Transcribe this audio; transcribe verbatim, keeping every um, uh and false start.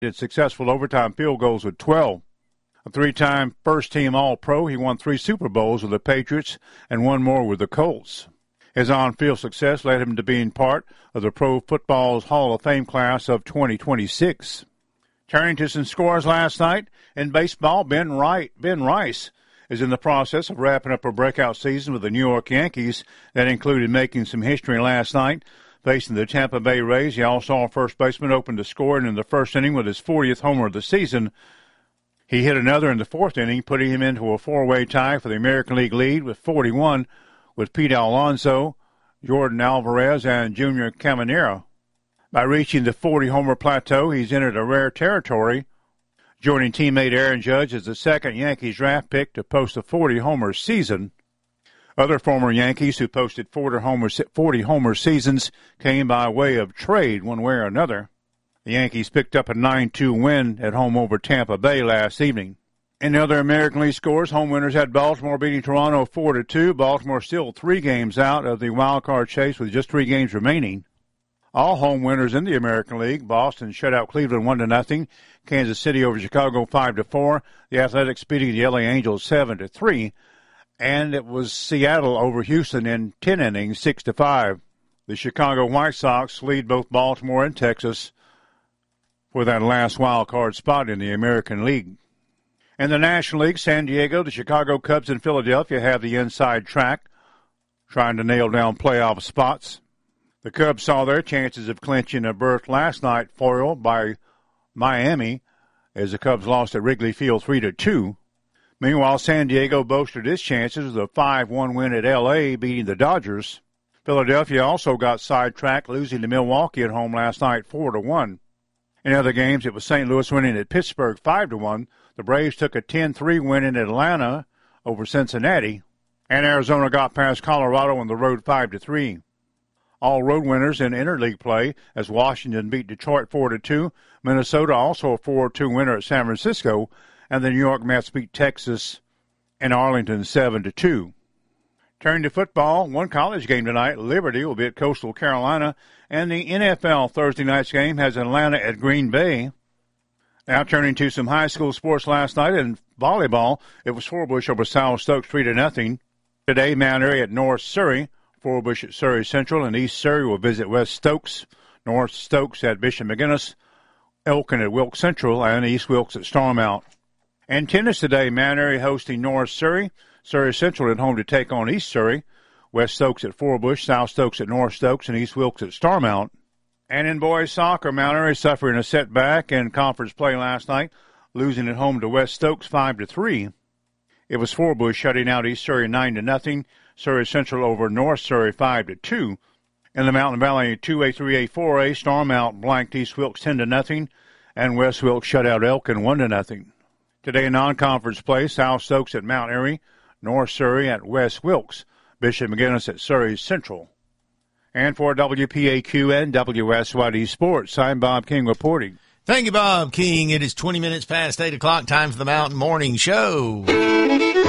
did successful overtime field goals with twelve. A three-time first-team All-Pro, he won three Super Bowls with the Patriots and one more with the Colts. His on-field success led him to being part of the Pro Football's Hall of Fame class of twenty twenty-six. Turning to some scores last night, in baseball, Ben, Wright, Ben Rice is in the process of wrapping up a breakout season with the New York Yankees. That included making some history last night. Facing the Tampa Bay Rays, the All-Star first baseman opened to scoring in the first inning with his fortieth homer of the season. He hit another in the fourth inning, putting him into a four-way tie for the American League lead with forty-one with Pete Alonso, Jordan Alvarez, and Junior Caminero. By reaching the forty-homer plateau, he's entered a rare territory, joining teammate Aaron Judge as the second Yankees draft pick to post a forty-homer season. Other former Yankees who posted forty-homer seasons came by way of trade one way or another. The Yankees picked up a nine two win at home over Tampa Bay last evening. In the other American League scores, home winners had Baltimore beating Toronto four to two. Baltimore still three games out of the wild card chase with just three games remaining. All home winners in the American League. Boston shut out Cleveland one to nothing. Kansas City over Chicago five to four. The Athletics beating the L A Angels seven to three. And it was Seattle over Houston in ten innings, six to five. The Chicago White Sox lead both Baltimore and Texas for that last wild card spot in the American League. In the National League, San Diego, the Chicago Cubs, and Philadelphia have the inside track, trying to nail down playoff spots. The Cubs saw their chances of clinching a berth last night foiled by Miami as the Cubs lost at Wrigley Field three to two. Meanwhile, San Diego boasted its chances with a five one win at L A, beating the Dodgers. Philadelphia also got sidetracked, losing to Milwaukee at home last night four to one. In other games, it was Saint Louis winning at Pittsburgh five to one. The Braves took a ten three win in Atlanta over Cincinnati. And Arizona got past Colorado on the road five to three. All road winners in interleague play as Washington beat Detroit four to two. Minnesota also a four two winner at San Francisco. And the New York Mets beat Texas and Arlington seven to two. Turning to football, one college game tonight. Liberty will be at Coastal Carolina. And the N F L Thursday night's game has Atlanta at Green Bay. Now turning to some high school sports last night in volleyball. It was Forbush over South Stokes three to nothing. Today, Mount Airy at North Surrey. Forbush at Surrey Central, and East Surrey will visit West Stokes. North Stokes at Bishop McGinnis. Elkin at Wilkes Central, and East Wilkes at Starmount. And tennis today, Mount Airy hosting North Surrey. Surrey Central at home to take on East Surrey. West Stokes at Forbush, South Stokes at North Stokes, and East Wilkes at Starmount. And in boys soccer, Mount Airy suffering a setback in conference play last night, losing at home to West Stokes five to three. It was Forbush shutting out East Surrey nine to nothing. Surrey Central over North Surrey five to two. In the Mountain Valley two A, three A, four A, Starmount blanked East Wilkes ten to nothing, and West Wilkes shut out Elkin one to nothing. Today in non-conference play, South Stokes at Mount Airy, North Surrey at West Wilkes, Bishop McGinnis at Surrey Central. And for W P A Q and W S Y D Sports, I'm Bob King reporting. Thank you, Bob King. It is twenty minutes past eight o'clock, time for the Mountain Morning Show.